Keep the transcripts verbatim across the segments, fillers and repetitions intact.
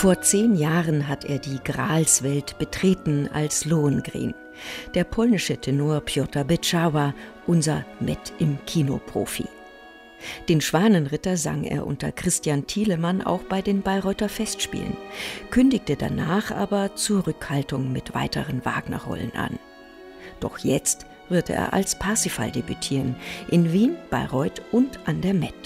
Vor zehn Jahren hat er die Gralswelt betreten als Lohengrin. Der polnische Tenor Piotr Beczała, unser Met im Kino-Profi. Den Schwanenritter sang er unter Christian Thielemann auch bei den Bayreuther Festspielen, kündigte danach aber Zurückhaltung mit weiteren Wagner-Rollen an. Doch jetzt wird er als Parsifal debütieren, in Wien, Bayreuth und an der Met.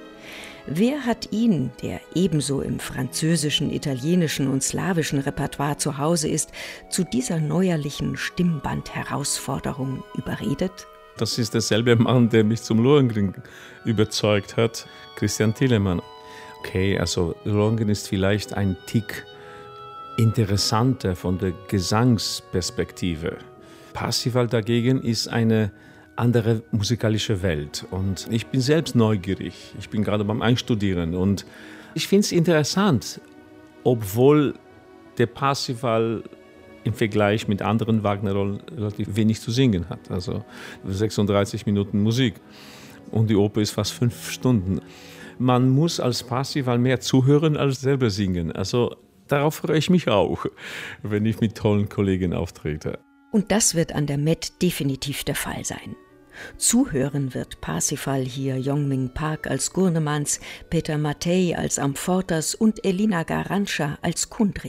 Wer hat ihn, der ebenso im französischen, italienischen und slawischen Repertoire zu Hause ist, zu dieser neuerlichen Stimmband-Herausforderung überredet? Das ist derselbe Mann, der mich zum Lohengrin überzeugt hat, Christian Thielemann. Okay, also Lohengrin ist vielleicht ein Tick interessanter von der Gesangsperspektive. Parsifal dagegen ist eine andere musikalische Welt. Und ich bin selbst neugierig. Ich bin gerade beim Einstudieren. Und ich finde es interessant, obwohl der Parsifal im Vergleich mit anderen Wagner-Rollen relativ wenig zu singen hat. Also sechsunddreißig Minuten Musik. Und die Oper ist fast fünf Stunden. Man muss als Parsifal mehr zuhören als selber singen. Also darauf freue ich mich auch, wenn ich mit tollen Kollegen auftrete. Und das wird an der Met definitiv der Fall sein. Zuhören wird Parsifal hier Yong-Min Park als Gurnemanz, Peter Mattei als Amfortas und Elina Garantscha als Kundry.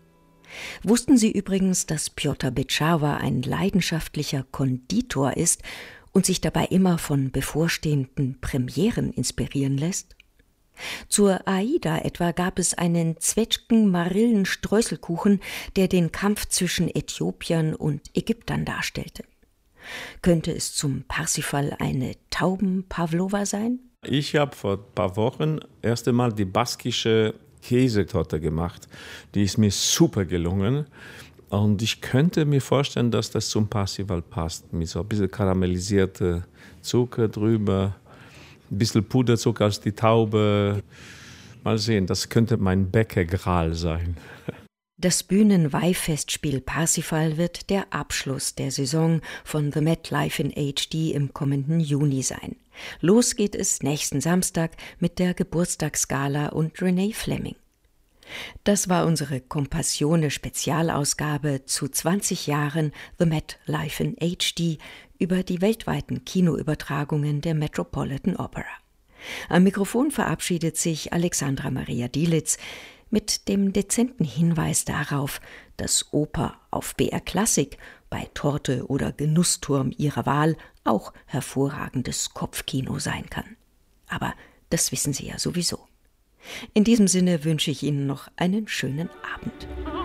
Wussten Sie übrigens, dass Piotr Beczała ein leidenschaftlicher Konditor ist und sich dabei immer von bevorstehenden Premieren inspirieren lässt? Zur Aida etwa gab es einen Zwetschgen-Marillen-Streuselkuchen, der den Kampf zwischen Äthiopiern und Ägyptern darstellte. Könnte es zum Parsifal eine Tauben-Pavlova sein? Ich habe vor ein paar Wochen erst einmal die baskische Käsetorte gemacht. Die ist mir super gelungen. Und ich könnte mir vorstellen, dass das zum Parsifal passt. Mit so ein bisschen karamellisierter Zucker drüber, ein bisschen Puderzucker als die Taube. Mal sehen, das könnte mein Bäcker-Gral sein. Das Bühnenweihfestspiel Parsifal wird der Abschluss der Saison von The Met Live in H D im kommenden Juni sein. Los geht es nächsten Samstag mit der Geburtstagsgala und Renee Fleming. Das war unsere Compassione-Spezialausgabe zu zwanzig Jahren The Met Live in H D über die weltweiten Kinoübertragungen der Metropolitan Opera. Am Mikrofon verabschiedet sich Alexandra Maria Dielitz mit dem dezenten Hinweis darauf, dass Oper auf B R Klassik bei Torte oder Genussturm Ihrer Wahl auch hervorragendes Kopfkino sein kann. Aber das wissen Sie ja sowieso. In diesem Sinne wünsche ich Ihnen noch einen schönen Abend.